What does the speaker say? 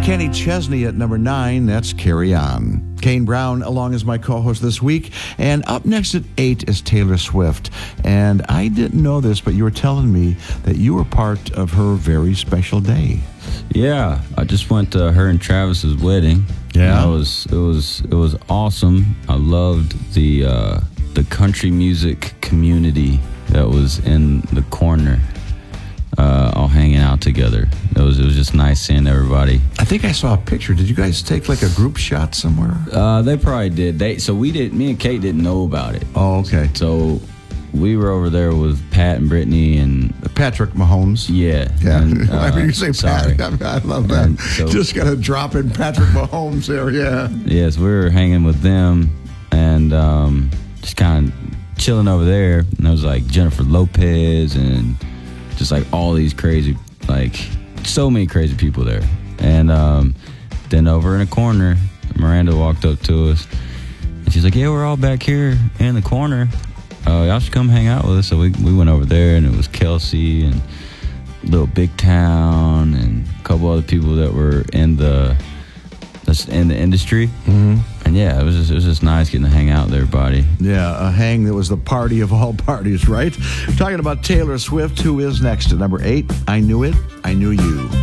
Kenny Chesney at number 9. That's Carry On. Kane Brown along as my co-host this week. And up next at 8 is Taylor Swift. And I didn't know this, but you were telling me that you were part of her very special day. Yeah, I just went to her and Travis's wedding. Yeah, it was awesome. I loved the country music community that was in the corner, all hanging out together. It was just nice seeing everybody. I think I saw a picture. Did you guys take like a group shot somewhere? They probably did. Me and Kate didn't know about it. Oh, okay. So we were over there with Pat and Brittany and Patrick Mahomes. Yeah. And, I mean, you say sorry. Pat. I love that. So, just got to drop in Patrick Mahomes there. Yeah. Yes, we were hanging with them and just kind of chilling over there. And there was like Jennifer Lopez and just like all these crazy, like so many crazy people there. And then over in a corner, Miranda walked up to us and she's like, yeah, we're all back here in the corner. Y'all should come hang out with us. So we went over there, and it was Kelsey and Little Big Town and a couple other people that were in the industry. Mm-hmm. And yeah, it was just nice getting to hang out with everybody. Yeah, a hang that was the party of all parties, right? Talking about Taylor Swift, who is next at number 8. I Knew It, I Knew You.